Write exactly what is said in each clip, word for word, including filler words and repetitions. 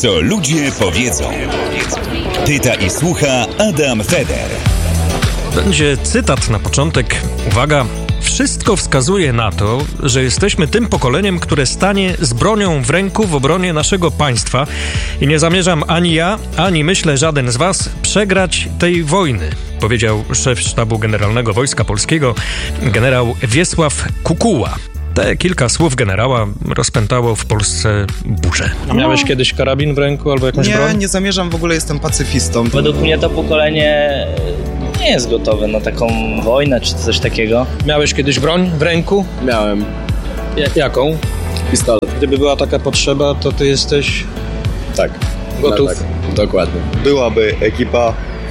Co ludzie powiedzą. Pyta i słucha Adam Feder. Będzie cytat na początek. Uwaga. Wszystko wskazuje na to, że jesteśmy tym pokoleniem, które stanie z bronią w ręku w obronie naszego państwa i nie zamierzam ani ja, ani myślę żaden z was przegrać tej wojny, powiedział szef Sztabu Generalnego Wojska Polskiego generał Wiesław Kukuła. Te kilka słów generała rozpętało w Polsce burzę. A miałeś no. kiedyś karabin w ręku albo jakąś nie, broń? Nie, nie zamierzam, w ogóle jestem pacyfistą. Według mnie to pokolenie nie jest gotowe na taką wojnę czy coś takiego. Miałeś kiedyś broń w ręku? Miałem. Ja, jaką? Pistolet. Gdyby była taka potrzeba, to ty jesteś... Tak. Gotów? No tak, dokładnie. Byłaby ekipa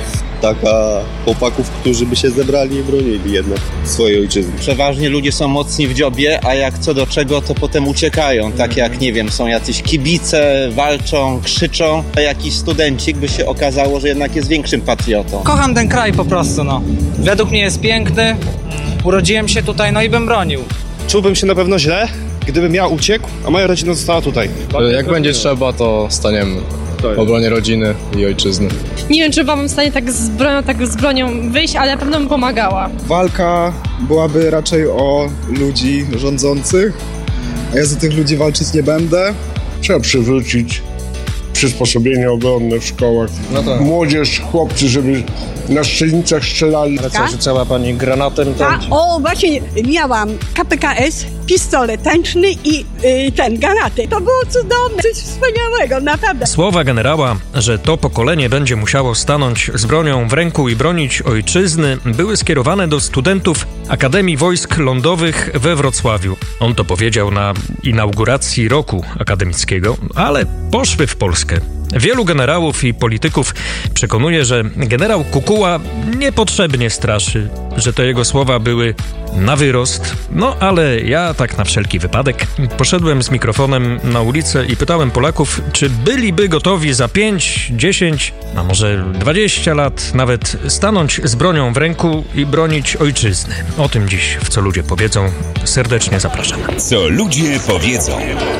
taka chłopaków, którzy by się zebrali i bronili jednak swojej ojczyzny. Przeważnie ludzie są mocni w dziobie, a jak co do czego, to potem uciekają. Tak jak, nie wiem, są jacyś kibice, walczą, krzyczą, a jakiś studencik by się okazało, że jednak jest większym patriotą. Kocham ten kraj po prostu, no. Według mnie jest piękny, urodziłem się tutaj, no i bym bronił. Czułbym się na pewno źle, gdybym ja uciekł, a moja rodzina została tutaj. Jak będzie trzeba, to staniemy w obronie rodziny i ojczyzny. Nie wiem, czy byłabym w stanie tak z bronią, tak z bronią wyjść, ale na pewno bym pomagała. Walka byłaby raczej o ludzi rządzących, a ja za tych ludzi walczyć nie będę. Trzeba przywrócić przysposobienie obronne w szkołach. No tak. Młodzież, chłopcy, żeby na strzelnicach strzelali. Ale co, rzucała pani granatem? Ta, o, właśnie miałam K P K S, pistolet tańczny i y, ten, granaty. To było cudowne, coś wspaniałego, naprawdę. Słowa generała, że to pokolenie będzie musiało stanąć z bronią w ręku i bronić ojczyzny, były skierowane do studentów Akademii Wojsk Lądowych we Wrocławiu. On to powiedział na inauguracji roku akademickiego, ale poszły w Polskę. Wielu generałów i polityków przekonuje, że generał Kukuła niepotrzebnie straszy, że to jego słowa były na wyrost. No ale ja tak na wszelki wypadek poszedłem z mikrofonem na ulicę i pytałem Polaków, czy byliby gotowi za pięć, dziesięć, a może dwadzieścia lat nawet stanąć z bronią w ręku i bronić ojczyzny. O tym dziś w Co ludzie powiedzą. Serdecznie zapraszam. Co ludzie powiedzą.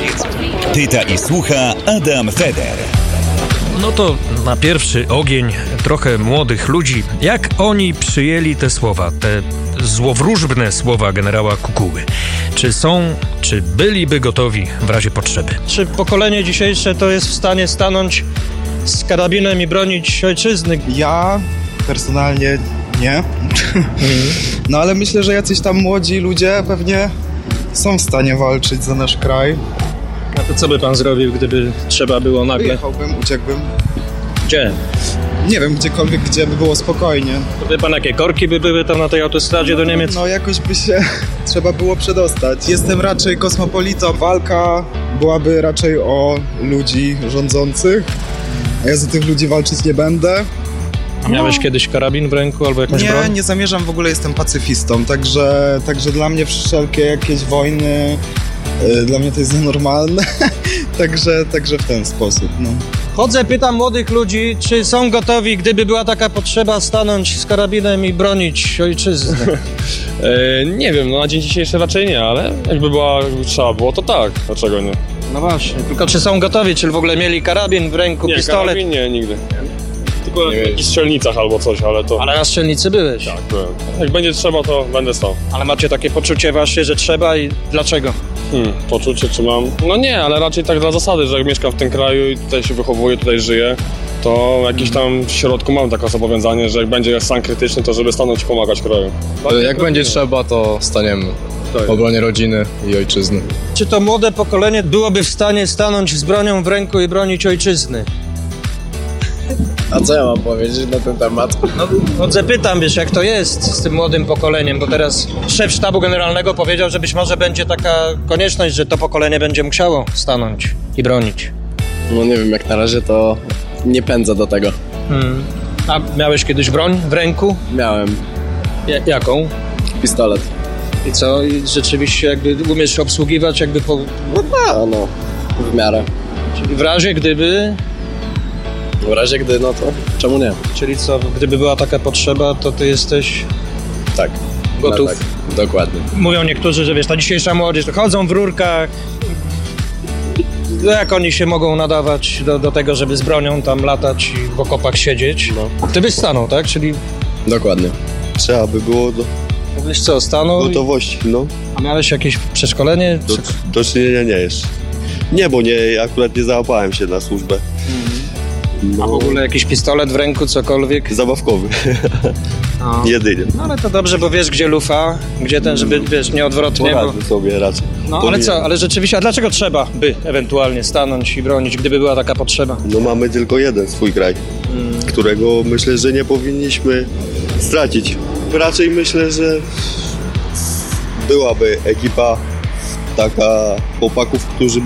Pyta i słucha Adam Feder. No to na pierwszy ogień trochę młodych ludzi. Jak oni przyjęli te słowa, te złowróżbne słowa generała Kukuły? Czy są, czy byliby gotowi w razie potrzeby? Czy pokolenie dzisiejsze to jest w stanie stanąć z karabinem i bronić ojczyzny? Ja personalnie nie. No ale myślę, że jacyś tam młodzi ludzie pewnie są w stanie walczyć za nasz kraj. A to co by pan zrobił, gdyby trzeba było nagle? Wyjechałbym, uciekłbym. Gdzie? Nie wiem, gdziekolwiek, gdzie by było spokojnie. To wie pan, jakie korki by były tam na tej autostradzie no, do Niemiec? No jakoś by się trzeba było przedostać. Jestem raczej kosmopolitą. Walka byłaby raczej o ludzi rządzących, a ja za tych ludzi walczyć nie będę. A miałeś no. kiedyś karabin w ręku albo jakąś nie, broń? Nie, nie zamierzam, w ogóle jestem pacyfistą, także, także dla mnie wszelkie jakieś wojny, yy, dla mnie to jest nienormalne, także, także w ten sposób, no. Chodzę, pytam młodych ludzi, czy są gotowi, gdyby była taka potrzeba, stanąć z karabinem i bronić ojczyzny? e, nie wiem, no na dzień dzisiejszy raczej nie, ale jakby była, jakby trzeba było, to tak, dlaczego nie? No właśnie, tylko czy są gotowi, czy w ogóle mieli karabin w ręku, nie, pistolet? Karabin nie, nigdy. Tylko w jakichś strzelnicach albo coś, ale to... Ale na strzelnicy byłeś? Tak, byłem. Jak będzie trzeba, to będę stał. Ale macie takie poczucie właśnie, że trzeba i dlaczego? Hmm, poczucie czy mam? No nie, ale raczej tak dla zasady, że jak mieszkam w tym kraju i tutaj się wychowuję, tutaj żyję, to jakiś tam w środku mam takie zobowiązanie, że jak będzie stan krytyczny, to żeby stanąć i pomagać kraju. Jak będzie trzeba, to staniemy w obronie rodziny i ojczyzny. Czy to młode pokolenie byłoby w stanie stanąć z bronią w ręku i bronić ojczyzny? A co ja mam powiedzieć na ten temat? No, no zapytam, wiesz, jak to jest z tym młodym pokoleniem, bo teraz szef Sztabu Generalnego powiedział, że być może będzie taka konieczność, że to pokolenie będzie musiało stanąć i bronić. No nie wiem, jak na razie to nie pędzę do tego. Hmm. A miałeś kiedyś broń w ręku? Miałem. Ja, jaką? Pistolet. I co? I rzeczywiście jakby umiesz obsługiwać jakby po... No tak, no, w miarę. Czyli w razie gdyby... W razie gdy, no to czemu nie? Czyli co, gdyby była taka potrzeba, to ty jesteś... Tak. Gotów? No tak, dokładnie. Mówią niektórzy, że wiesz, ta dzisiejsza młodzież, chodzą w rurkach. No jak oni się mogą nadawać do, do tego, żeby z bronią tam latać i w okopach siedzieć? No. Ty byś stanął, tak? Czyli... Dokładnie. Trzeba by było do Mówisz co, stanął? gotowości, no. A miałeś jakieś przeszkolenie? Do, do czynienia nie jeszcze. Nie, bo nie, akurat nie załapałem się na służbę. No. A w ogóle jakiś pistolet w ręku, cokolwiek? Zabawkowy. No. Jedynie. No ale to dobrze, bo wiesz gdzie lufa, gdzie ten, żeby, wiesz, nieodwrotnie. Poradzę bo... sobie raczej. No ale co, ale rzeczywiście, a dlaczego trzeba by ewentualnie stanąć i bronić, gdyby była taka potrzeba? No mamy tylko jeden swój kraj, hmm. którego myślę, że nie powinniśmy stracić. Raczej myślę, że byłaby ekipa taka chłopaków, którzy